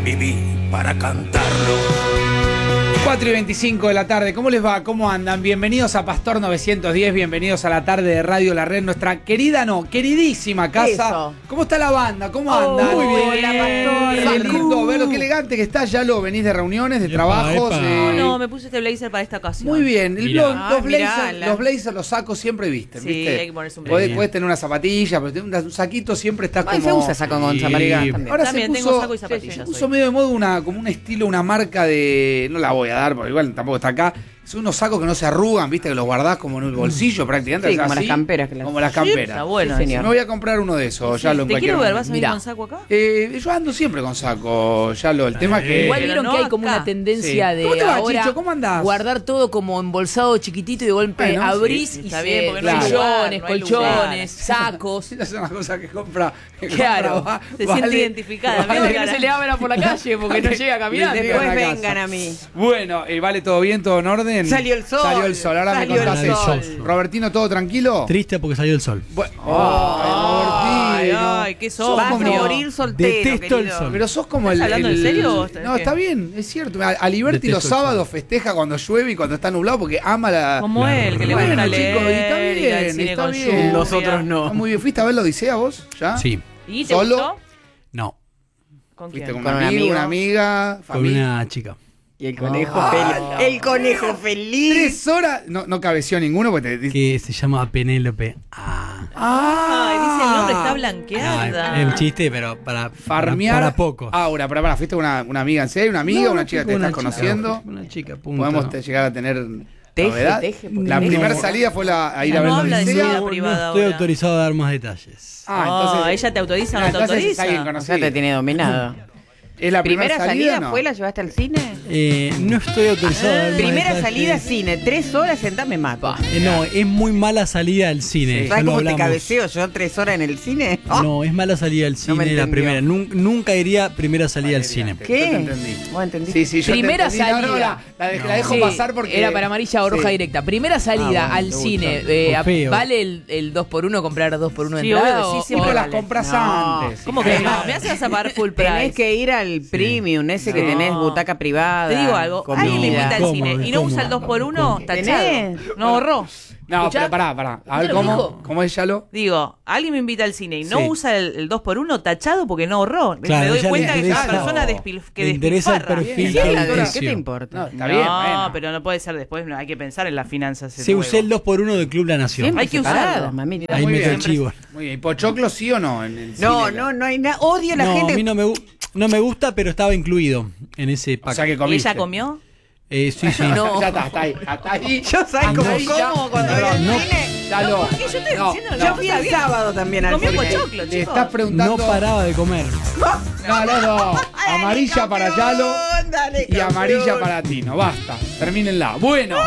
viví para cantarlo. 4:25 de la tarde, ¿cómo les va? ¿Cómo andan? Bienvenidos a Pastor 910, bienvenidos a la tarde de Radio La Red, nuestra queridísima casa. Eso. ¿Cómo está la banda? ¿Cómo andan? Muy bien. Hola, Pastor. Qué lindo verlo, qué elegante que está. Ya lo venís de reuniones, de trabajos. No, me puse este blazer para esta ocasión. Muy bien. Mirá. Los blazers, los sacos siempre visten, Sí, ¿viste? hay que ponerse un blazer. Podés tener una zapatilla, pero un saquito siempre está como... Ay, se usa saco con zapatillas también. Ahora También se tengo saco y zapatillas. se puso medio de moda como un estilo, una marca de... No la voy a dar, porque igual tampoco está acá. Son unos sacos que no se arrugan, viste, que los guardás como en el bolsillo prácticamente. Sí, o sea, como así, las camperas. Que las... Como las Está camperas. bueno. Sí, señor. Me voy a comprar uno de esos, ya lo en Te cualquier quiero ver, momento. ¿vas a venir Mirá. con saco acá? Yo ando siempre con saco, ya lo. El tema es que... Igual Pero vieron no que hay como acá. una tendencia Sí. de ¿Cómo te va, ahora Chicho? ¿Cómo andás? guardar todo como embolsado chiquitito y de golpe Bueno, abrís sí, y está se bien, porque no hay sillones, lugar, no hay colchones, sacos. Esas son las cosas que compra. Claro. Se siente identificada. Vale, Vale, que no se le abra por la calle porque no llega caminando. Después Después la vengan casa. a mí. Bueno, ¿vale todo bien, todo en orden? Salió el sol. Salió el sol, ahora Salió me el contás sol. eso. Robertino, ¿todo tranquilo? Triste porque salió el sol. Bueno, Ay, Robertino. ay, qué Sos sombrío. Vas a como- morir soltero, Detesto el querido. sol. Pero sos como ¿Estás hablando en serio? No, ¿Qué? está bien, es cierto. A Liberty Detesto los el sábados festeja cuando llueve y cuando está nublado porque ama la... Como él, que le Bueno, gusta chicos, leer, y está bien, ir al cine está con bien. lluvia. Nosotros no. Está muy bien. ¿Fuiste a ver la Odisea vos? ¿Ya? Sí, ¿Y te ¿Solo? gustó? no, ¿Con ¿Fuiste quién? con un Con un amigo, amigo. una amiga, con familia? una chica. Y el conejo feliz. El conejo feliz. 3 horas, no cabeció ninguno porque te... Que se llama Penélope. Ay, dice el nombre, está blanqueada. Es un chiste, pero para Farmear. pocos. Ahora, para, fuiste con una amiga en serio, una amiga, No, una chica que te una estás chica, conociendo. Una chica, punto. Podemos llegar a tener Teje, novedad. porque La no. primera salida fue a ir a No ver la habla de su Odisea. vida No privada estoy ahora. autorizado a dar más detalles. ¿Ella te autoriza o no te entonces es autoriza? alguien O conocido. sea, te tiene dominado. ¿Es la primera ¿Primera salida? salida no? fue? ¿La llevaste al cine? No estoy autorizado a dar más Primera detalles. salida cine, 3 horas, sentame mato. No, es muy mala salida al cine. Sí. Ya ¿Sabes lo cómo te hablamos. cabeceo yo 3 horas en el cine? No, es mala salida al No me cine la entendió. primera. Nunca iría primera salida al cine. ¿Qué? Yo te entendí. ¿Vos entendiste? Sí, sí, yo Primera te entendí. salida. La dejo Sí, pasar porque... era para amarilla o roja Sí. directa. Primera salida bueno, al te cine. gusta. Feo. ¿Vale el 2x1 comprar 2x1 de Sí, entrada? obvio, sí, o- Siempre o las vale? compras No. antes. ¿Cómo que no? Me haces a pagar full price. Tenés que ir al premium, ese que No. tenés butaca privada. Te digo algo, comida. alguien me invita al ¿Cómo? cine y no usa el 2x1, tachado. ¿Tenés? No ahorró. No, ¿Escuchá? pero pará. A ver, ¿No lo dijo? ¿cómo es Yalo? Digo, alguien me invita al cine y no Sí. usa el 2x1 tachado porque no ahorró. Claro, me doy ya le cuenta que es una interesa. persona que Le interesa el despilfarra. perfil Sí, ¿qué crediticio. te importa? No, está No, bien, bueno. pero no puede ser después, no, hay que pensar en las finanzas. Se usé el 2x1 del Club La Nación. Siempre Hay que separadas, usarlo. mamita. Ahí Muy meto el bien. chivo. Muy bien. ¿Y Pochoclo sí o no? En el No, cine? no hay nada. Odio a la No, gente. a mí no me gusta, pero estaba incluido en ese O pack. sea que ¿Y comiste. ella comió? Sí, sí. No. Ya está ahí. Hasta ahí. Yo sabes cómo Hasta ahí ya. como cuando voy al No, cine. Yalo. ¿Por qué yo estoy No, diciendo Yo fui el sábado también al Comió cine. pochoclo, Le chicos. estás preguntando... No paraba de comer. No. Amarilla para Yalo Dale, y amarilla campeón. para Tino. Basta. Termínenla. Bueno.